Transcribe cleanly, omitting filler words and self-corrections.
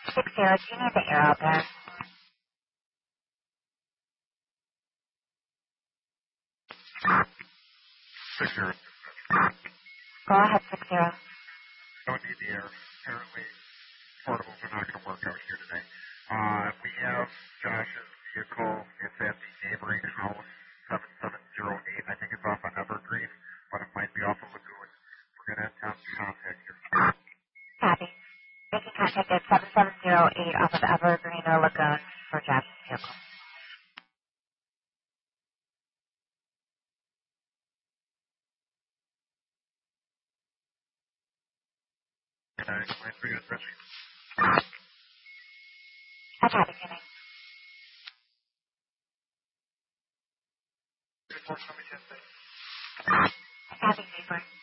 60, do you need the air out there? 60. Go ahead, 60. Don't need the air. Apparently, portables are not going to work out here today. We have Josh's vehicle. It's at the neighboring house, 7708. I think it's off on Evergreen, but it might be off of Lagoon. We're going to have to contact you. Copy. Making contact at 7708 off of Evergreen or Lagoon for Josh's vehicle. Can I explain for you, especially? I copy, your name. Good morning, somebody just say. I copy, Neighbor.